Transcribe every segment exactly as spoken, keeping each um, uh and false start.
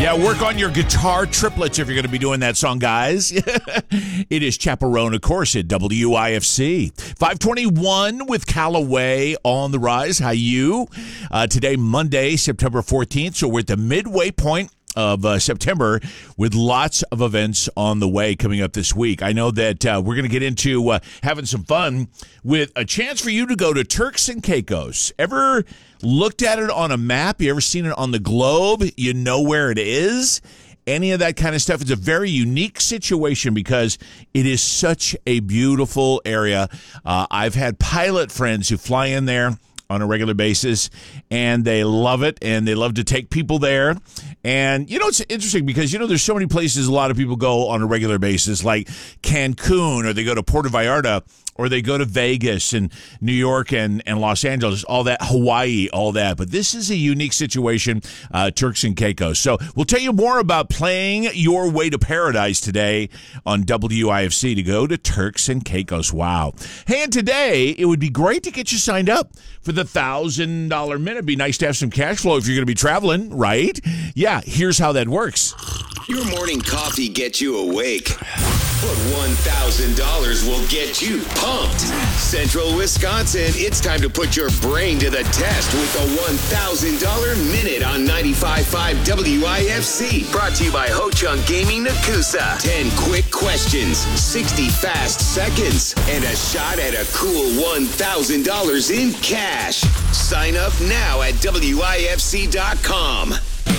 Yeah, work on your guitar triplets if you're going to be doing that song, guys. It is Chaperone, of course, at W I F C. five twenty-one with Callaway on the rise. How you? Uh, today, Monday, September fourteenth. So we're at the midway point of uh, September with lots of events on the way coming up this week. I know that uh, we're going to get into uh, having some fun with a chance for you to go to Turks and Caicos. Ever looked at it on a map? You ever seen it on the globe? You know where it is? Any of that kind of stuff. It's a very unique situation because it is such a beautiful area. Uh, I've had pilot friends who fly in there on a regular basis, and they love it, and they love to take people there. And, you know, it's interesting because, you know, there's so many places a lot of people go on a regular basis, like Cancun, or they go to Puerto Vallarta, or they go to Vegas and New York and, and Los Angeles, all that, Hawaii, all that. But this is a unique situation, uh, Turks and Caicos. So we'll tell you more about playing your way to paradise today on W I F C to go to Turks and Caicos. Wow. Hey, and today it would be great to get you signed up for the one thousand dollars minute. It'd be nice to have some cash flow if you're going to be traveling, right? Yeah, here's how that works. Your morning coffee gets you awake, but one thousand dollars will get you pumped. Central Wisconsin, it's time to put your brain to the test with the one thousand dollars Minute on ninety-five point five W I F C. Brought to you by Ho Chunk Gaming Nakusa. ten quick questions, sixty fast seconds, and a shot at a cool one thousand dollars in cash. Sign up now at W I F C dot com.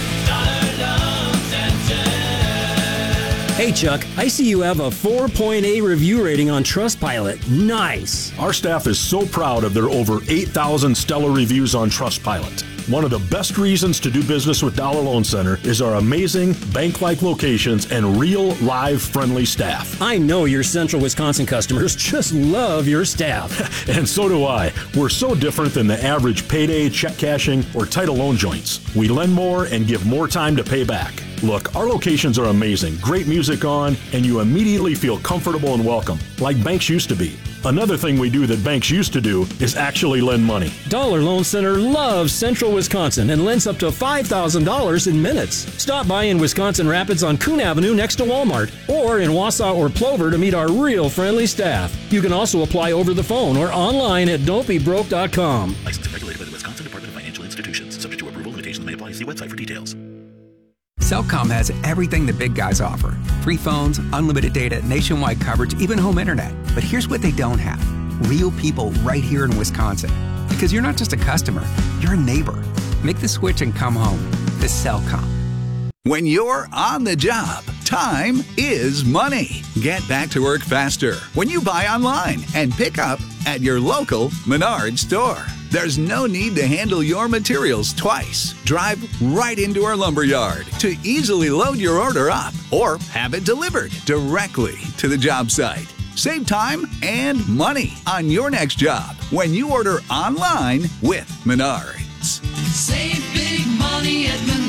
Hey, Chuck, I see you have a four point eight review rating on Trustpilot. Nice. Our staff is so proud of their over eight thousand stellar reviews on Trustpilot. One of the best reasons to do business with Dollar Loan Center is our amazing bank-like locations and real, live, friendly staff. I know your Central Wisconsin customers just love your staff. And so do I. We're so different than the average payday, check cashing, or title loan joints. We lend more and give more time to pay back. Look, our locations are amazing, great music on, and you immediately feel comfortable and welcome, like banks used to be. Another thing we do that banks used to do is actually lend money. Dollar Loan Center loves Central Wisconsin and lends up to five thousand dollars in minutes. Stop by in Wisconsin Rapids on Coon Avenue next to Walmart, or in Wausau or Plover to meet our real friendly staff. You can also apply over the phone or online at don't be broke dot com. Licensed and regulated by the Wisconsin Department of Financial Institutions. Subject to approval, limitations may apply. See website for details. Cellcom has everything the big guys offer. Free phones, unlimited data, nationwide coverage, even home internet. But here's what they don't have. Real people right here in Wisconsin. Because you're not just a customer, you're a neighbor. Make the switch and come home to Cellcom. When you're on the job, time is money. Get back to work faster when you buy online and pick up at your local Menards store. There's no need to handle your materials twice. Drive right into our lumberyard to easily load your order up or have it delivered directly to the job site. Save time and money on your next job when you order online with Menards. Save big money at Menards.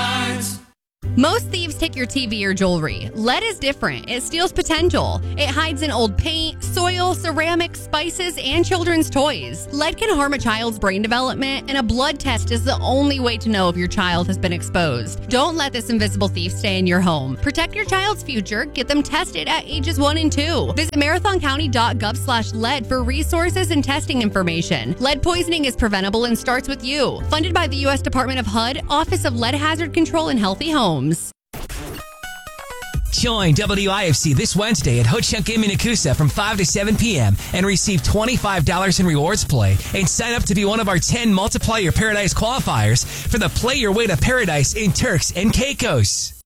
Most thieves take your T V or jewelry. Lead is different. It steals potential. It hides in old paint, soil, ceramics, spices, and children's toys. Lead can harm a child's brain development, and a blood test is the only way to know if your child has been exposed. Don't let this invisible thief stay in your home. Protect your child's future. Get them tested at ages one and two. Visit marathon county dot gov slash lead for resources and testing information. Lead poisoning is preventable and starts with you. Funded by the U S Department of H U D, Office of Lead Hazard Control and Healthy Homes. Join W I F C this Wednesday at Ho Chunk Gaming Nakusa from five to seven p.m. and receive twenty-five dollars in rewards play and sign up to be one of our ten Multiply Your Paradise qualifiers for the Play Your Way to Paradise in Turks and Caicos.